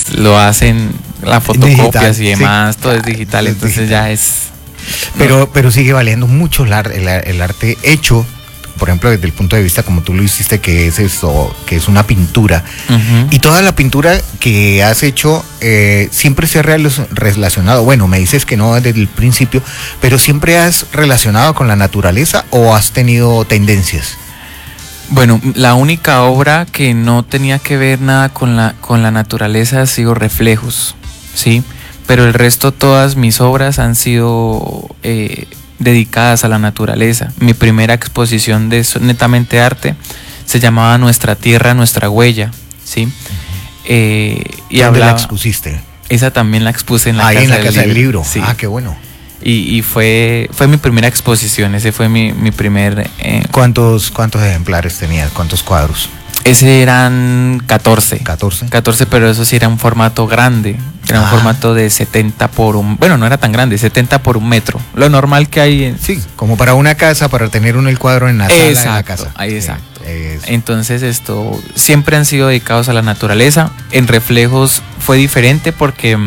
lo hacen las fotocopias Digital, y demás, sí, todo es digital, es entonces digital. ya es... Pero sigue valiendo mucho el arte hecho, por ejemplo, desde el punto de vista como tú lo hiciste, que es esto, que es una pintura. Ujú. Y toda la pintura que has hecho siempre se ha relacionado, bueno, me dices que no desde el principio, pero siempre has relacionado con la naturaleza o has tenido tendencias. Bueno, la única obra que no tenía que ver nada con la naturaleza ha sido Reflejos, ¿sí? Pero el resto, todas mis obras han sido dedicadas a la naturaleza. Mi primera exposición de netamente arte se llamaba Nuestra Tierra, Nuestra Huella, ¿sí? Y ¿Dónde hablaba, la expusiste? esa también la expuse en la Ahí Casa en la Casa del Libro. Sí. Ah, qué bueno. Y fue mi primera exposición, ese fue mi primer... ¿Cuántos ejemplares tenías? ¿Cuántos cuadros? Ese eran 14. 14. 14, pero eso sí era un formato grande. Era un formato de 70 por un... Bueno, no era tan grande, 70 por un metro. Lo normal que hay... Sí, como para una casa, para tener uno el cuadro en la sala de la casa. Ahí, exacto. Eso. Entonces esto siempre han sido dedicados a la naturaleza. En Reflejos fue diferente porque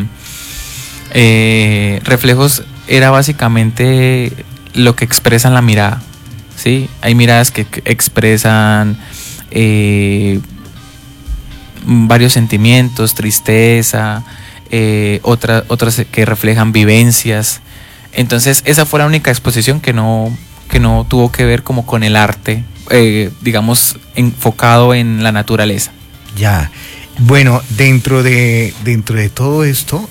Reflejos era básicamente lo que expresan la mirada, ¿sí? Hay miradas que expresan varios sentimientos, tristeza, otras que reflejan vivencias. Entonces esa fue la única exposición que no tuvo que ver como con el arte, digamos, enfocado en la naturaleza. Ya. Bueno, dentro de todo esto,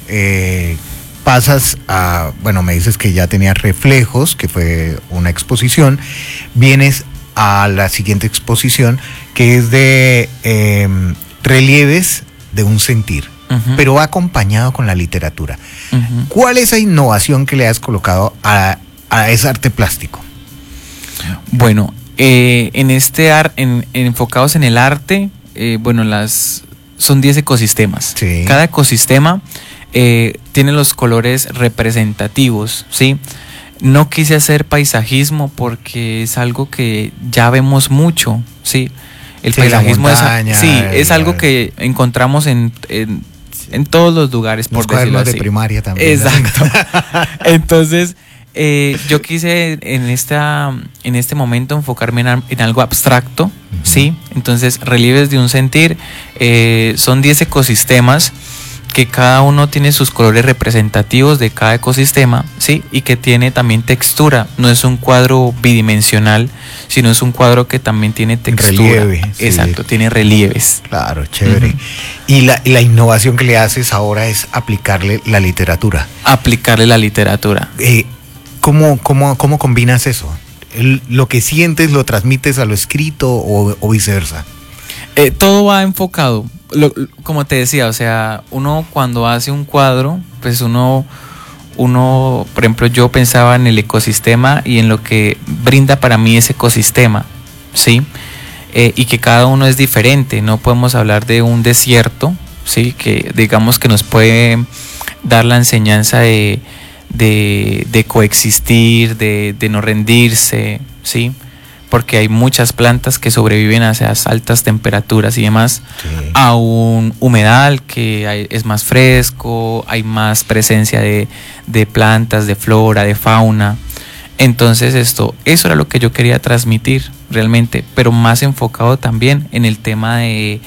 pasas a, bueno, me dices que ya tenías Reflejos, que fue una exposición, vienes a la siguiente exposición, que es de relieves de un sentir, pero va acompañado con la literatura. ¿Cuál es esa innovación que le has colocado a ese arte plástico? Bueno, en enfocados en el arte, bueno, son 10 ecosistemas. Sí. Cada ecosistema tiene los colores representativos, ¿sí? No quise hacer paisajismo porque es algo que ya vemos mucho, ¿sí? El paisajismo es algo que encontramos en todos los lugares, por decirlo así. De primaria también. Exacto. Entonces, yo quise en este momento enfocarme en algo abstracto, ¿sí? Entonces, relieves de un sentir, son 10 ecosistemas que cada uno tiene sus colores representativos de cada ecosistema, ¿sí? Y que tiene también textura. No es un cuadro bidimensional, sino es un cuadro que también tiene textura. Relieve. Exacto, sí. Tiene relieves. Claro, chévere. Y la innovación que le haces ahora es aplicarle la literatura. Aplicarle la literatura. ¿Cómo combinas eso? ¿Lo que sientes lo transmites a lo escrito o viceversa? Todo va enfocado. Como te decía, o sea, uno cuando hace un cuadro, pues uno, por ejemplo, yo pensaba en el ecosistema y en lo que brinda para mí ese ecosistema, ¿sí? Y que cada uno es diferente. No podemos hablar de un desierto, ¿sí? Que digamos que nos puede dar la enseñanza de coexistir, de no rendirse, ¿sí? Porque hay muchas plantas que sobreviven a esas altas temperaturas y demás, sí. A un humedal que es más fresco, hay más presencia de plantas, de flora, de fauna. Entonces eso era lo que yo quería transmitir realmente, pero más enfocado también en el tema de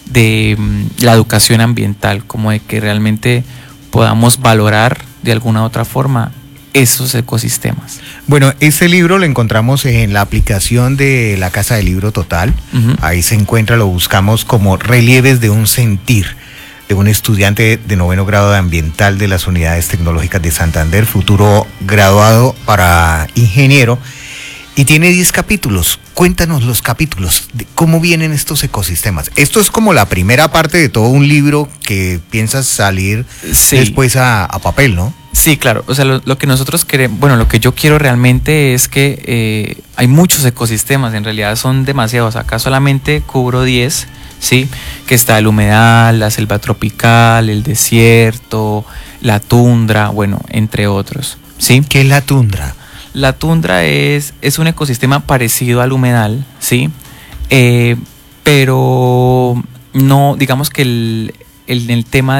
la educación ambiental, como de que realmente podamos valorar de alguna otra forma esos ecosistemas. Bueno, ese libro lo encontramos en la aplicación de la Casa del Libro Total. Ahí se encuentra, lo buscamos como Relieves de un sentir, de un estudiante de 9º grado de ambiental de las Unidades Tecnológicas de Santander, futuro graduado para ingeniero, y tiene 10 capítulos. Cuéntanos los capítulos, de cómo vienen estos ecosistemas. Esto es como la primera parte de todo un libro que piensas salir después a papel, ¿no? Sí, claro. O sea, lo que nosotros queremos, bueno, lo que yo quiero realmente es que hay muchos ecosistemas, en realidad son demasiados. Acá solamente cubro 10, ¿sí? Que está el humedal, la selva tropical, el desierto, la tundra, bueno, entre otros, ¿sí? ¿Qué es la tundra? La tundra es un ecosistema parecido al humedal, ¿sí? Pero no, digamos que en el tema